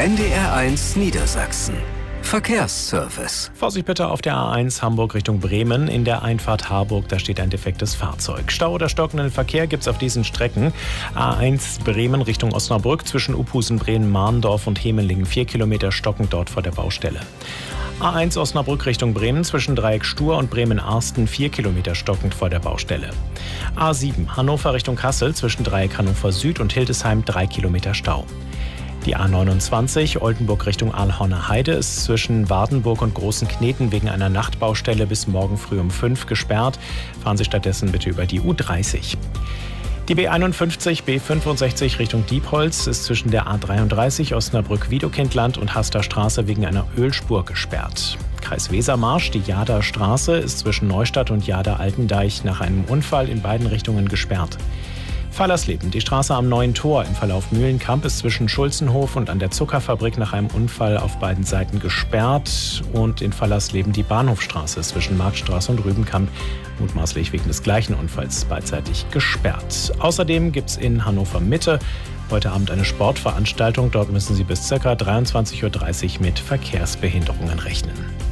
NDR1 Niedersachsen. Verkehrsservice. Vorsicht bitte auf der A1 Hamburg Richtung Bremen. In der Einfahrt Harburg, da steht ein defektes Fahrzeug. Stau oder stockenden Verkehr gibt es auf diesen Strecken. A1 Bremen Richtung Osnabrück zwischen Uphusen, Bremen, Mahndorf und Hemelingen. 4 Kilometer stockend dort vor der Baustelle. A1 Osnabrück Richtung Bremen zwischen Dreieck Stur und Bremen-Arsten 4 Kilometer stockend vor der Baustelle. A7 Hannover Richtung Kassel zwischen Dreieck Hannover Süd und Hildesheim 3 Kilometer Stau. Die A29 Oldenburg Richtung Aalhorner Heide ist zwischen Wardenburg und Großen Kneten wegen einer Nachtbaustelle bis morgen früh um 5 gesperrt. Fahren Sie stattdessen bitte über die U30. Die B51, B65 Richtung Diepholz ist zwischen der A33 Osnabrück-Wiedokindland und Haster Straße wegen einer Ölspur gesperrt. Kreis Wesermarsch, die Jahder Straße ist zwischen Neustadt und Jahder-Altendeich nach einem Unfall in beiden Richtungen gesperrt. Fallersleben, die Straße am Neuen Tor im Verlauf Mühlenkamp ist zwischen Schulzenhof und an der Zuckerfabrik nach einem Unfall auf beiden Seiten gesperrt. Und in Fallersleben die Bahnhofstraße zwischen Marktstraße und Rübenkamp mutmaßlich wegen des gleichen Unfalls beidseitig gesperrt. Außerdem gibt es in Hannover Mitte heute Abend eine Sportveranstaltung. Dort müssen Sie bis ca. 23:30 Uhr mit Verkehrsbehinderungen rechnen.